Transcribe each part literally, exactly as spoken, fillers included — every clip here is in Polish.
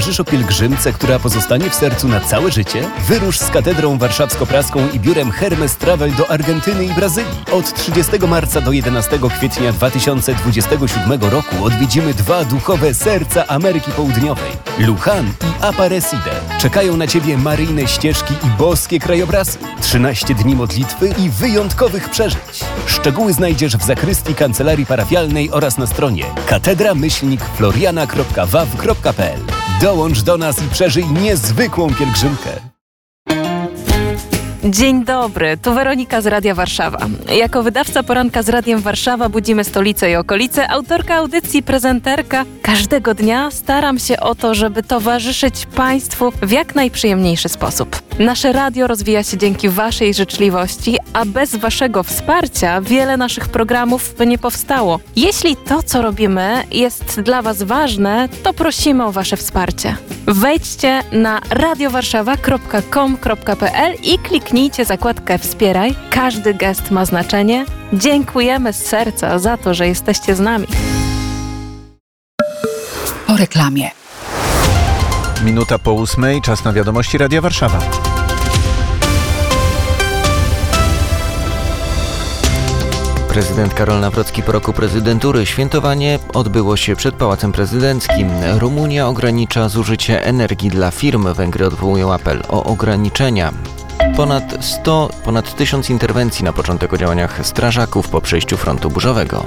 Marzysz o pielgrzymce, która pozostanie w sercu na całe życie? Wyrusz z Katedrą Warszawsko-Praską i biurem Hermes Travel do Argentyny i Brazylii. Od trzydziestego marca do jedenastego kwietnia dwa tysiące dwudziestego siódmego roku odwiedzimy dwa duchowe serca Ameryki Południowej. Lujan i Aparecida. Czekają na Ciebie maryjne ścieżki i boskie krajobrazy. trzynaście dni modlitwy i wyjątkowych przeżyć. Szczegóły znajdziesz w zakrystii kancelarii parafialnej oraz na stronie katedra myślnik floriana kropka w a w kropka p l. Dołącz do nas i przeżyj niezwykłą pielgrzymkę. Dzień dobry, tu Weronika z Radia Warszawa. Jako wydawca Poranka z Radiem Warszawa budzimy stolicę i okolice, autorka audycji, prezenterka. Każdego dnia staram się o to, żeby towarzyszyć Państwu w jak najprzyjemniejszy sposób. Nasze radio rozwija się dzięki Waszej życzliwości, a bez Waszego wsparcia wiele naszych programów by nie powstało. Jeśli to, co robimy, jest dla Was ważne, to prosimy o Wasze wsparcie. Wejdźcie na radiowarszawa kropka com kropka p l i kliknijcie zakładkę Wspieraj. Każdy gest ma znaczenie. Dziękujemy z serca za to, że jesteście z nami. Po reklamie. Minuta po ósmej, czas na wiadomości Radia Warszawa. Prezydent Karol Nawrocki po roku prezydentury. Świętowanie odbyło się przed Pałacem Prezydenckim. Rumunia ogranicza zużycie energii dla firm. Węgry odwołują apel o ograniczenia. Ponad sto, ponad tysiąc interwencji na początek o działaniach strażaków po przejściu frontu burzowego.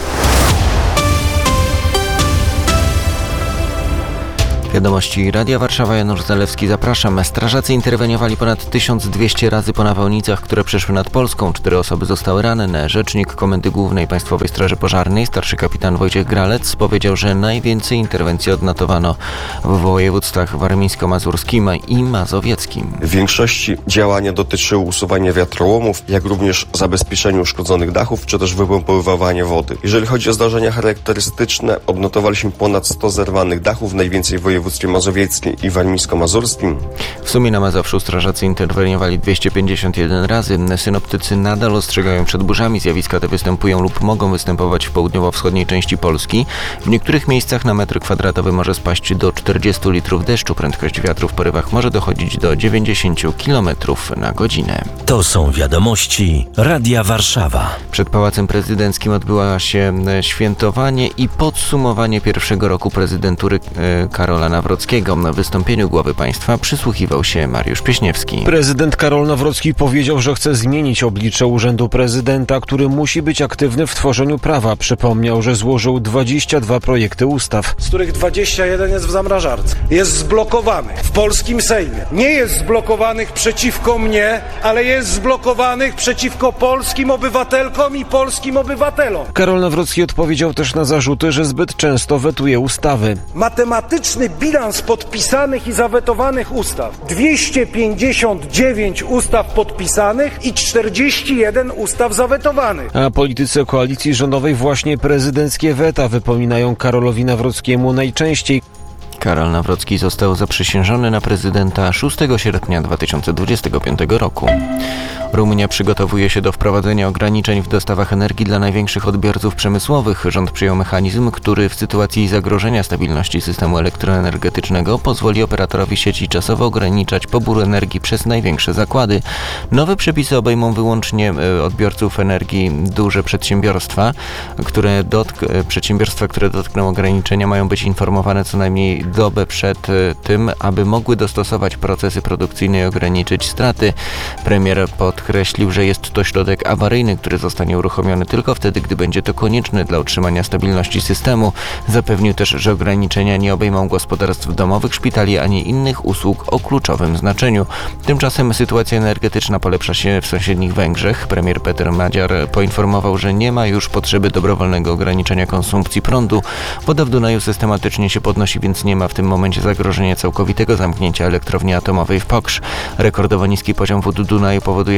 Wiadomości Radia Warszawa, Janusz Zalewski, zapraszam. Strażacy interweniowali ponad tysiąc dwieście razy po nawałnicach, które przeszły nad Polską. Cztery osoby zostały ranne. Rzecznik Komendy Głównej Państwowej Straży Pożarnej, starszy kapitan Wojciech Gralec, powiedział, że najwięcej interwencji odnotowano w województwach warmińsko-mazurskim i mazowieckim. W większości działania dotyczyły usuwania wiatrołomów, jak również zabezpieczenia uszkodzonych dachów, czy też wypompowywania wody. Jeżeli chodzi o zdarzenia charakterystyczne, odnotowaliśmy ponad sto zerwanych dachów, najwięcej w województwie mazowieckim i warmińsko-mazurskim. W sumie na Mazowszu strażacy interweniowali dwieście pięćdziesiąt jeden razy. Synoptycy nadal ostrzegają przed burzami. Zjawiska te występują lub mogą występować w południowo-wschodniej części Polski. W niektórych miejscach na metr kwadratowy może spaść do czterdziestu litrów deszczu. Prędkość wiatru w porywach może dochodzić do dziewięćdziesięciu kilometrów na godzinę. To są wiadomości Radia Warszawa. Przed Pałacem Prezydenckim odbyło się świętowanie i podsumowanie pierwszego roku prezydentury Karola Nawrockiego. Na wystąpieniu głowy państwa przysłuchiwał się Mariusz Pieśniewski. Prezydent Karol Nawrocki powiedział, że chce zmienić oblicze Urzędu Prezydenta, który musi być aktywny w tworzeniu prawa. Przypomniał, że złożył dwadzieścia dwa projekty ustaw, z których dwadzieścia jeden jest w zamrażarce. Jest zblokowanych w polskim Sejmie. Nie jest zblokowanych przeciwko mnie, ale jest zblokowanych przeciwko polskim obywatelkom i polskim obywatelom. Karol Nawrocki odpowiedział też na zarzuty, że zbyt często wetuje ustawy. Matematyczny bilans podpisanych i zawetowanych ustaw. dwieście pięćdziesiąt dziewięć ustaw podpisanych i czterdzieści jeden ustaw zawetowanych. A politycy koalicji rządowej właśnie prezydenckie weta wypominają Karolowi Nawrockiemu najczęściej. Karol Nawrocki został zaprzysiężony na prezydenta szóstego sierpnia dwa tysiące dwudziestego piątego roku. Rumunia przygotowuje się do wprowadzenia ograniczeń w dostawach energii dla największych odbiorców przemysłowych. Rząd przyjął mechanizm, który w sytuacji zagrożenia stabilności systemu elektroenergetycznego pozwoli operatorowi sieci czasowo ograniczać pobór energii przez największe zakłady. Nowe przepisy obejmą wyłącznie odbiorców energii duże przedsiębiorstwa, które dotk- przedsiębiorstwa, które dotkną ograniczenia, mają być informowane co najmniej dobę przed tym, aby mogły dostosować procesy produkcyjne i ograniczyć straty. Premier podkreślił, że jest to środek awaryjny, który zostanie uruchomiony tylko wtedy, gdy będzie to konieczne dla utrzymania stabilności systemu. Zapewnił też, że ograniczenia nie obejmą gospodarstw domowych, szpitali ani innych usług o kluczowym znaczeniu. Tymczasem sytuacja energetyczna polepsza się w sąsiednich Węgrzech. Premier Peter Magyar poinformował, że nie ma już potrzeby dobrowolnego ograniczenia konsumpcji prądu. Woda w Dunaju systematycznie się podnosi, więc nie ma w tym momencie zagrożenia całkowitego zamknięcia elektrowni atomowej w Pokrzz. Rekordowo niski poziom wód Dunaju powoduje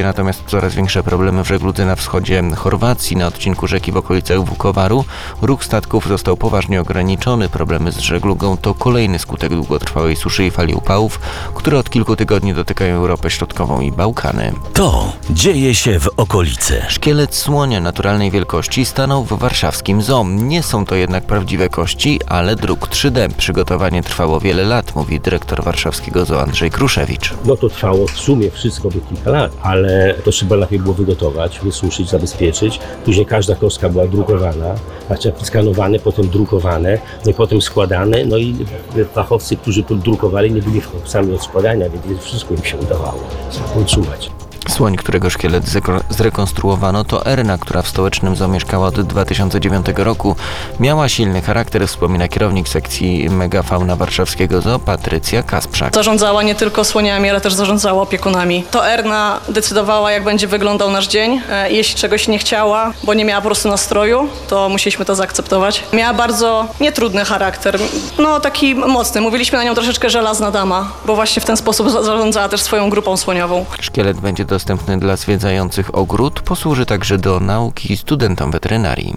natomiast coraz większe problemy w żegludze na wschodzie Chorwacji. Na odcinku rzeki w okolicach Vukovaru ruch statków został poważnie ograniczony. Problemy z żeglugą to kolejny skutek długotrwałej suszy i fali upałów, które od kilku tygodni dotykają Europę Środkową i Bałkany. To dzieje się w okolicy. Szkielet słonia naturalnej wielkości stanął w warszawskim zoo. Nie są to jednak prawdziwe kości, ale druk trzy D. Przygotowanie trwało wiele lat, mówi dyrektor warszawskiego zoo Andrzej Kruszewicz. No to trwało w sumie wszystko by kilka lat, ale to trzeba najpierw było wygotować, wysuszyć, zabezpieczyć. Później każda kostka była drukowana, znaczy skanowane, potem drukowane, no i potem składane. No i fachowcy, którzy to drukowali, nie byli sami od składania, więc wszystko im się udawało utrzymać. Słoń, którego szkielet zrekonstruowano, to Erna, która w stołecznym zoo mieszkała od dwa tysiące dziewiątego roku. Miała silny charakter, wspomina kierownik sekcji megafauna warszawskiego zoo Patrycja Kasprzak. Zarządzała nie tylko słoniami, ale też zarządzała opiekunami. To Erna decydowała, jak będzie wyglądał nasz dzień. Jeśli czegoś nie chciała, bo nie miała po prostu nastroju, to musieliśmy to zaakceptować. Miała bardzo nietrudny charakter, no taki mocny. Mówiliśmy na nią troszeczkę żelazna dama, bo właśnie w ten sposób zarządzała też swoją grupą słoniową. Szkielet będzie dostępny dla zwiedzających ogród, posłuży także do nauki studentom weterynarii.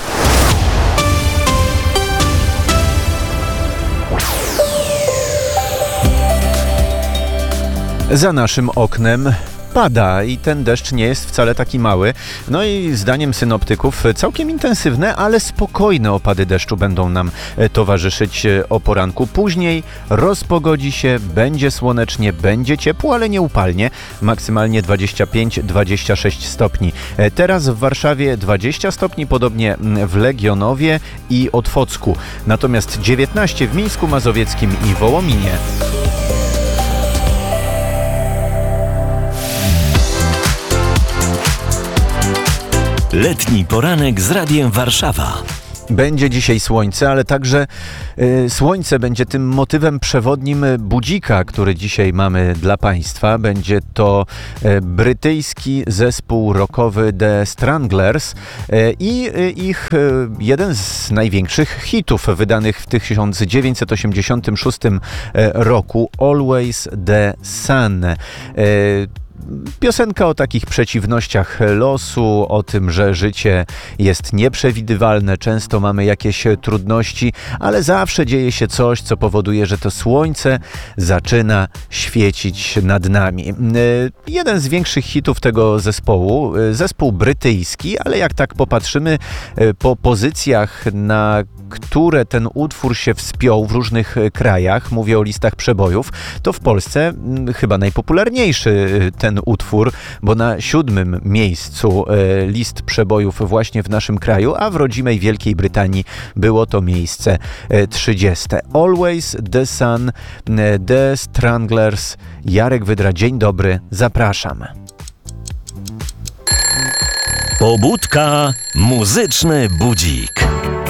Za naszym oknem pada i ten deszcz nie jest wcale taki mały. No i zdaniem synoptyków całkiem intensywne, ale spokojne opady deszczu będą nam towarzyszyć o poranku. Później rozpogodzi się, będzie słonecznie, będzie ciepło, ale nie upalnie. Maksymalnie dwadzieścia pięć do dwudziestu sześciu stopni. Teraz w Warszawie dwadzieścia stopni, podobnie w Legionowie i Otwocku. Natomiast dziewiętnaście w Mińsku Mazowieckim i Wołominie. Letni poranek z Radiem Warszawa. Będzie dzisiaj słońce, ale także y, słońce będzie tym motywem przewodnim budzika, który dzisiaj mamy dla Państwa. Będzie to y, brytyjski zespół rockowy The Stranglers y, i y, ich y, jeden z największych hitów wydanych w tysiąc dziewięćset osiemdziesiątym szóstym roku, Always the Sun. Y, Piosenka o takich przeciwnościach losu, o tym, że życie jest nieprzewidywalne, często mamy jakieś trudności, ale zawsze dzieje się coś, co powoduje, że to słońce zaczyna świecić nad nami. Jeden z większych hitów tego zespołu, zespół brytyjski, ale jak tak popatrzymy po pozycjach, na które ten utwór się wspiął w różnych krajach, mówię o listach przebojów, to w Polsce chyba najpopularniejszy ten utwór, bo na siódmym miejscu list przebojów właśnie w naszym kraju, a w rodzimej Wielkiej Brytanii było to miejsce trzydzieste. Always the Sun, The Stranglers, Jarek Wydra. Dzień dobry, zapraszam. Pobudka, muzyczny budzik.